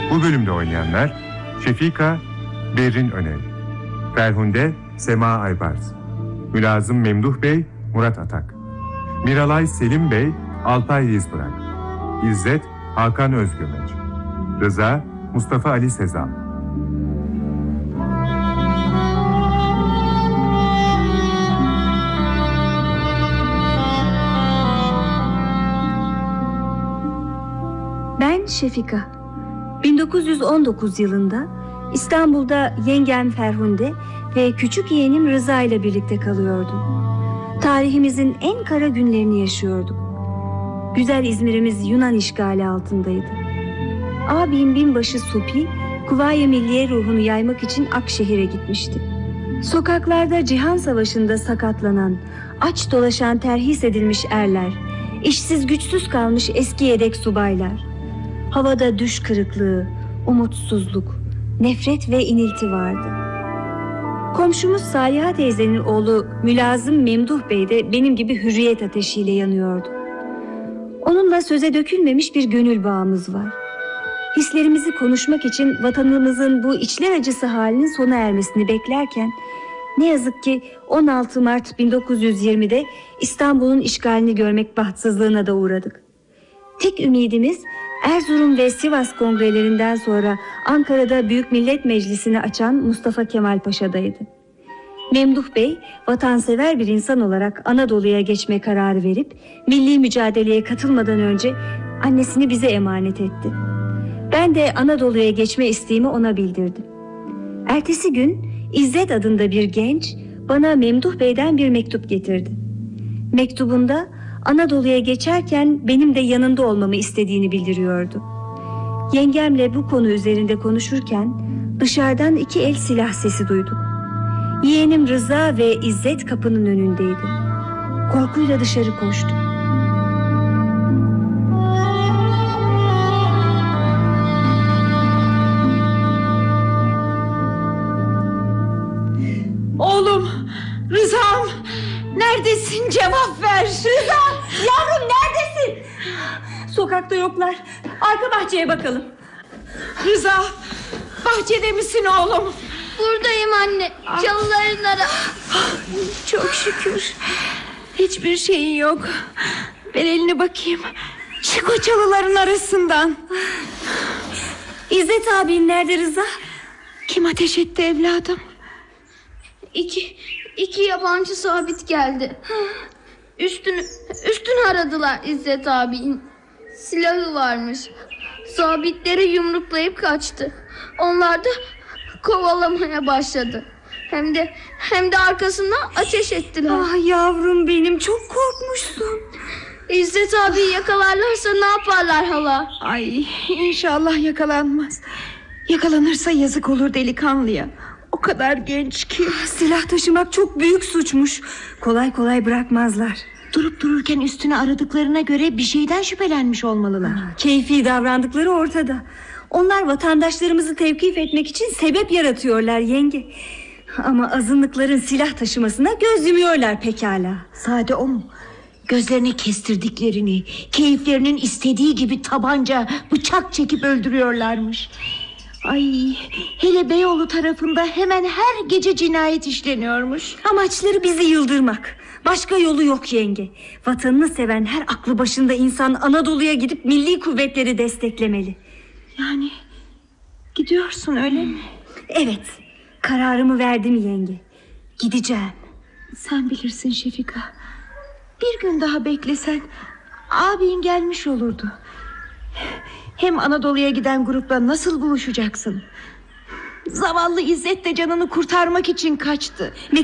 Bu bölümde oynayanlar: Şefika, Berrin Öney; Ferhunde, Sema Aybars; Mülazım Memduh Bey, Murat Atak; Miralay Selim Bey, Alpay Yizbırak; İzzet, Hakan Özgömeç; Rıza, Mustafa Ali Sezal. Ben Şefika. 1919 yılında İstanbul'da yengem Ferhunde ve küçük yeğenim Rıza ile birlikte kalıyordum. Tarihimizin en kara günlerini yaşıyorduk. Güzel İzmir'imiz Yunan işgali altındaydı. Abim binbaşı Supi, Kuvayi Milliye ruhunu yaymak için Akşehir'e gitmişti. Sokaklarda Cihan Savaşı'nda sakatlanan, aç dolaşan terhis edilmiş erler, işsiz güçsüz kalmış eski yedek subaylar. Havada düş kırıklığı, umutsuzluk, nefret ve inilti vardı. Komşumuz Saliha teyzenin oğlu Mülazım Memduh Bey de benim gibi hürriyet ateşiyle yanıyordu. Onunla söze dökülmemiş bir gönül bağımız var. Hislerimizi konuşmak için vatanımızın bu içler acısı halinin sona ermesini beklerken, ne yazık ki 16 Mart 1920'de İstanbul'un işgalini görmek bahtsızlığına da uğradık. Tek ümidimiz Erzurum ve Sivas kongrelerinden sonra Ankara'da Büyük Millet Meclisi'ni açan Mustafa Kemal Paşa'daydı. Memduh Bey vatansever bir insan olarak Anadolu'ya geçme kararı verip milli mücadeleye katılmadan önce annesini bize emanet etti. Ben de Anadolu'ya geçme isteğimi ona bildirdim. Ertesi gün İzzet adında bir genç bana Memduh Bey'den bir mektup getirdi. Mektubunda Anadolu'ya geçerken benim de yanında olmamı istediğini bildiriyordu. Yengemle bu konu üzerinde konuşurken dışarıdan 2 el silah sesi duyduk. Yeğenim Rıza ve İzzet kapının önündeydi. Korkuyla dışarı koştum. Oğlum, Rıza'm, neredesin? Cevap ver. Rıza, yavrum neredesin? Sokakta yoklar. Arka bahçeye bakalım. Rıza, bahçede misin oğlum? Buradayım anne. Çalıların ara. Çok şükür. Hiçbir şeyin yok. Ver elini bakayım. Çık o çalıların arasından. İzzet abin nerede Rıza? Kim ateş etti evladım? İki yabancı sabit geldi. Üstünü aradılar İzzet abinin. Silahı varmış. Sabitleri yumruklayıp kaçtı. Onlar da kovalamaya başladı. Hem de arkasından ateş ettiler. Ah yavrum benim, çok korkmuşsun. İzzet abi yakalarlarsa ne yaparlar hala? Ay, inşallah yakalanmaz. Yakalanırsa yazık olur delikanlıya. O kadar genç ki. Silah taşımak çok büyük suçmuş. Kolay kolay bırakmazlar. Durup dururken üstüne aradıklarına göre bir şeyden şüphelenmiş olmalılar. Keyfi davrandıkları ortada. Onlar vatandaşlarımızı tevkif etmek için sebep yaratıyorlar yenge. Ama azınlıkların silah taşımasına göz yumuyorlar pekala. Sade o mu? Gözlerine kestirdiklerini, keyiflerinin istediği gibi tabanca, bıçak çekip öldürüyorlarmış. Ay, hele Beyoğlu tarafında hemen her gece cinayet işleniyormuş. Amaçları bizi yıldırmak. Başka yolu yok yenge. Vatanını seven her aklı başında insan Anadolu'ya gidip milli kuvvetleri desteklemeli. Yani gidiyorsun öyle mi? Evet, kararımı verdim yenge. Gideceğim. Sen bilirsin Şefika. Bir gün daha beklesen abin gelmiş olurdu. Hem Anadolu'ya giden grupla nasıl buluşacaksın? Zavallı İzzet de canını kurtarmak için kaçtı.